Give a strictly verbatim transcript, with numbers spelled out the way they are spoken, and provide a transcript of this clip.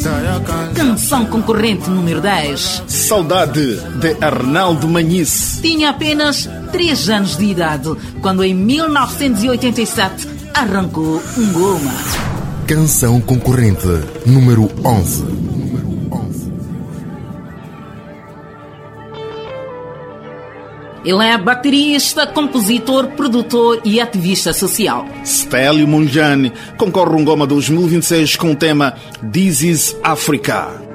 Canção concorrente número dez. Saudade, de Arnaldo Manhice. Tinha apenas três anos de idade, quando em mil novecentos e oitenta e sete arrancou um goma. Canção concorrente número onze. Ele é baterista, compositor, produtor e ativista social. Stélio Munjani concorre um Goma dois mil e vinte e seis com o tema This is Africa.